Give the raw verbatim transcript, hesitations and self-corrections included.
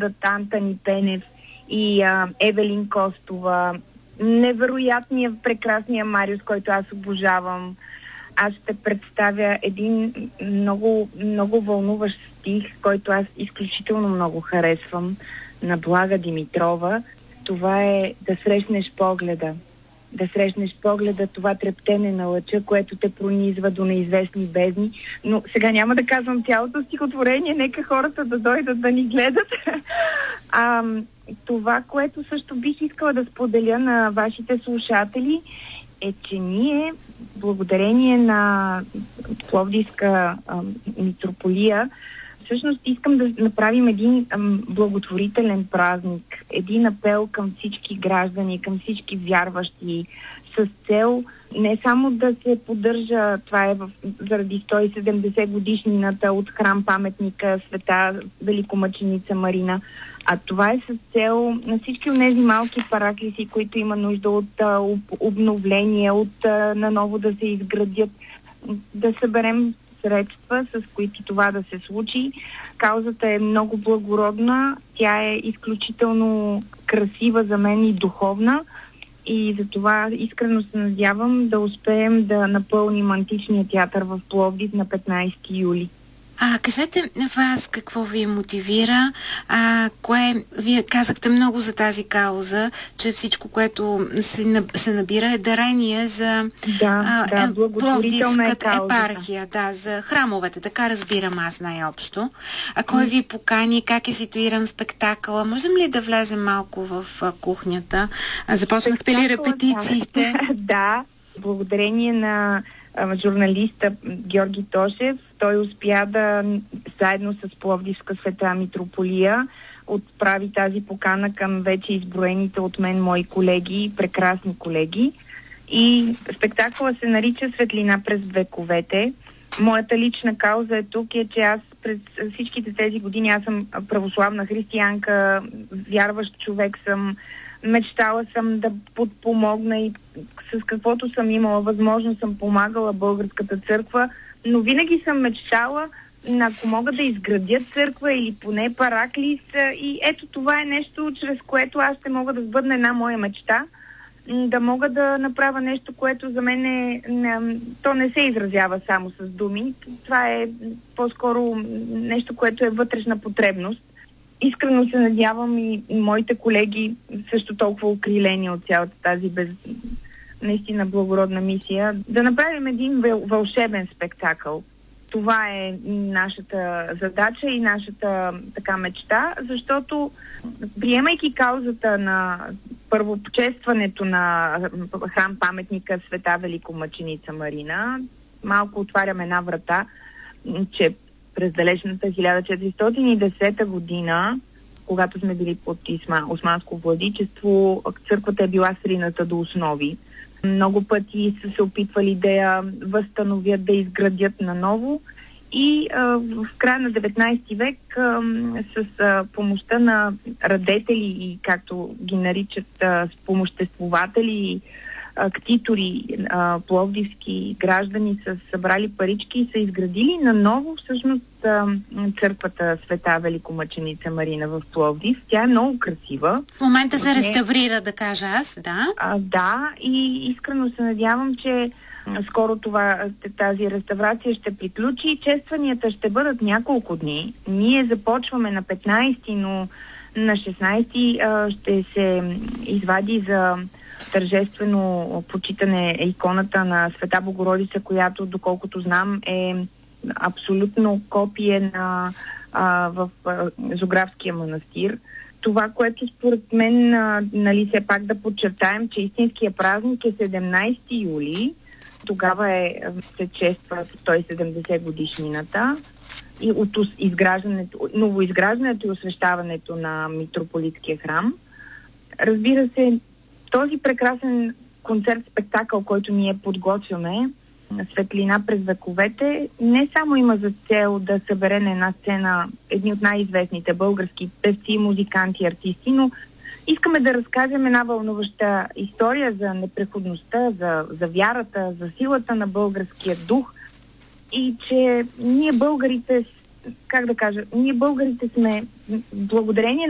бъдат Антони Пенев и а, Евелин Костова, невероятният, прекрасния Мариус, който аз обожавам. Аз ще представя един много, много вълнуващ стих, който аз изключително много харесвам, на Блага Димитрова. Това е "Да срещнеш погледа". Да срещнеш погледа, това трептене на лъча, което те пронизва до неизвестни бездни. Но сега няма да казвам цялото стихотворение, нека хората да дойдат да ни гледат. а, това, което също бих искала да споделя на вашите слушатели, е, че ние, благодарение на Пловдивска а, митрополия, всъщност искам да направим един ам, благотворителен празник, един апел към всички граждани, към всички вярващи, с цел не само да се поддържа, това е в, заради сто и седемдесет годишнината от храм паметника Света Великомъченица Марина, а това е с цел на всички от тези малки параклиси, които има нужда от а, обновление, от а, наново да се изградят, да съберем средства, с които това да се случи. Каузата е много благородна, тя е изключително красива за мен и духовна, и затова искрено се надявам да успеем да напълним Античния театър в Пловдив на петнайсети юли. А кажете вас какво ви мотивира, а, кое, вие казахте много за тази кауза, че всичко, което се, се набира е дарение за да, а, да, благотворителна е каузата. Епархия, да, за храмовете, така разбирам аз най-общо. А кой ви покани, как е ситуиран спектакъла? Можем ли да влезем малко в а, кухнята? А, започнахте ли репетициите? Да, благодарение на а, журналиста Георги Тошев, той успя да, заедно с Пловдивска света митрополия, отправи тази покана към вече изброените от мен мои колеги, прекрасни колеги. И спектакъла се нарича "Светлина през вековете". Моята лична кауза е тук е, че аз през всичките тези години аз съм православна християнка, вярващ човек съм, мечтала съм да подпомогна и с каквото съм имала възможност съм помагала Българската църква, но винаги съм мечтала, ако мога да изградя църква или поне параклис, и ето това е нещо, чрез което аз ще мога да сбъдна една моя мечта, да мога да направя нещо, което за мен е, не, то не се изразява само с думи, това е по-скоро нещо, което е вътрешна потребност. Искрено се надявам и моите колеги също толкова укрилени от цялата тази без... наистина благородна мисия, да направим един въл- вълшебен спектакъл. Това е нашата задача и нашата така мечта, защото приемайки каузата на първопочестването на храм паметника Света Великомъченица Марина, малко отваряме една врата, че през далечната хиляда четиристотин и десета година, когато сме били под османско владичество, църквата е била срината до основи. Много пъти са се опитвали да я възстановят, да изградят наново, и а, в края на деветнайсети век а, с а, помощта на радетели и, както ги наричат, а, спомоществователи, актитори, а, пловдивски граждани са събрали парички и са изградили наново всъщност а, църквата Света Великомъченица Марина в Пловдив. Тя е много красива. В момента се реставрира, да кажа аз, да? А, да, и искрено се надявам, че скоро това, тази реставрация ще приключи. Честванията ще бъдат няколко дни. Ние започваме на петнайсети, но на шестнайсети а, ще се извади за тържествено почитане иконата на Света Богородица, която, доколкото знам, е абсолютно копие на а, в а, Зографския манастир. Това, което според мен, а, нали, все пак да подчертаем, че истинския празник е седемнайсети юли. Тогава е, се чества сто и седемдесет годишнината и от изграждането, новоизграждането и освещаването на митрополитския храм. Разбира се, този прекрасен концерт-спектакъл, който ние подготвяме, "Светлина през вековете", не само има за цел да събере на една сцена едни от най-известните български певци, музиканти, артисти, но искаме да разкажем една вълнуваща история за непреходността, за, за вярата, за силата на българския дух, и че ние българите, как да кажа, ние българите сме благодарение